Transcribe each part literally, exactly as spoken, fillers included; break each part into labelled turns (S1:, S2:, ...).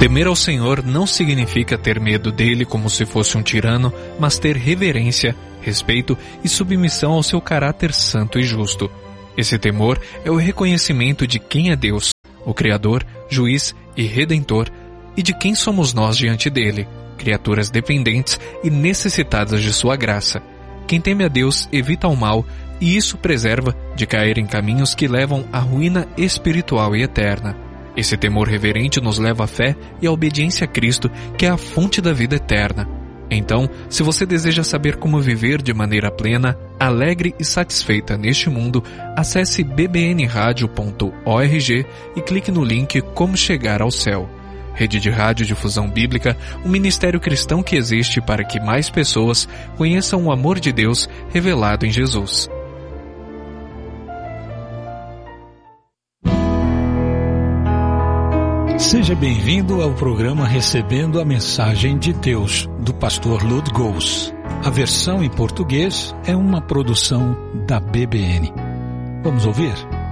S1: Temer ao Senhor não significa ter medo dele como se fosse um tirano, mas ter reverência, respeito e submissão ao seu caráter santo e justo. Esse temor é o reconhecimento de quem é Deus, o Criador, Juiz e Redentor, e de quem somos nós diante dele, criaturas dependentes e necessitadas de sua graça. Quem teme a Deus evita o mal, e isso preserva de cair em caminhos que levam à ruína espiritual e eterna. Esse temor reverente nos leva à fé e à obediência a Cristo, que é a fonte da vida eterna. Então, se você deseja saber como viver de maneira plena, alegre e satisfeita neste mundo, acesse b b n radio ponto org e clique no link Como Chegar ao Céu. Rede de Rádio Difusão Bíblica, um ministério cristão que existe para que mais pessoas conheçam o amor de Deus revelado em Jesus.
S2: Seja bem-vindo ao programa Recebendo a Mensagem de Deus, do pastor Lud Gous. A versão em português é uma produção da B B N. Vamos ouvir?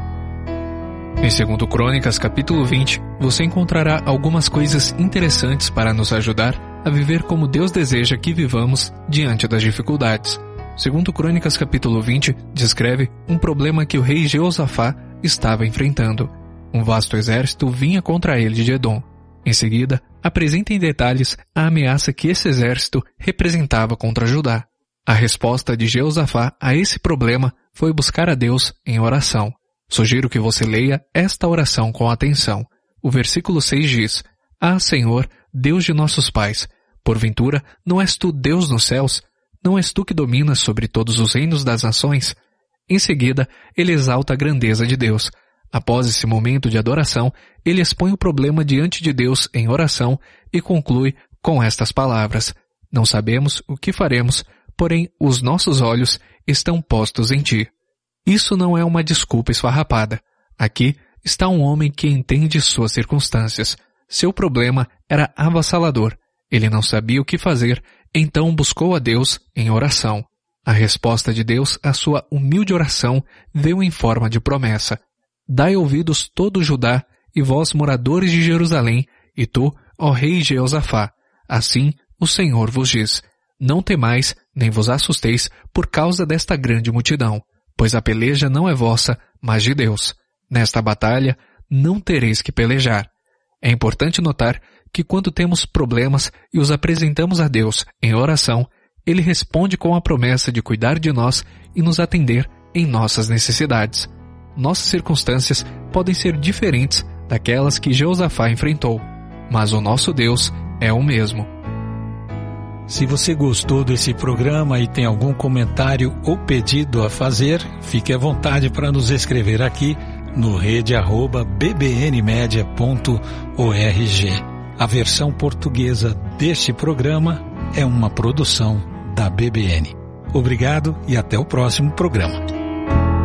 S1: Em segundo Crônicas, capítulo vinte, você encontrará algumas coisas interessantes para nos ajudar a viver como Deus deseja que vivamos diante das dificuldades. segundo Crônicas, capítulo vinte, descreve um problema que o rei Jeosafá estava enfrentando. Um vasto exército vinha contra ele de Edom. Em seguida, apresenta em detalhes a ameaça que esse exército representava contra Judá. A resposta de Jeosafá a esse problema foi buscar a Deus em oração. Sugiro que você leia esta oração com atenção. O versículo seis diz: Ah, Senhor, Deus de nossos pais, porventura não és tu Deus nos céus? Não és tu que dominas sobre todos os reinos das nações? Em seguida, ele exalta a grandeza de Deus. Após esse momento de adoração, ele expõe o problema diante de Deus em oração e conclui com estas palavras: Não sabemos o que faremos, porém os nossos olhos estão postos em ti. Isso não é uma desculpa esfarrapada. Aqui está um homem que entende suas circunstâncias. Seu problema era avassalador. Ele não sabia o que fazer, então buscou a Deus em oração. A resposta de Deus à sua humilde oração veio em forma de promessa. Dai ouvidos todo Judá, e vós moradores de Jerusalém, e tu, ó rei Jeosafá. Assim o Senhor vos diz: Não temais, nem vos assusteis por causa desta grande multidão, pois a peleja não é vossa, mas de Deus. Nesta batalha não tereis que pelejar. É importante notar que quando temos problemas e os apresentamos a Deus em oração, Ele responde com a promessa de cuidar de nós e nos atender em nossas necessidades. Nossas circunstâncias podem ser diferentes daquelas que Jeosafá enfrentou, mas o nosso Deus é o mesmo.
S2: Se você gostou desse programa e tem algum comentário ou pedido a fazer, fique à vontade para nos escrever aqui no rede arroba b b n media ponto org. A versão portuguesa deste programa é uma produção da B B N. Obrigado e até o próximo programa.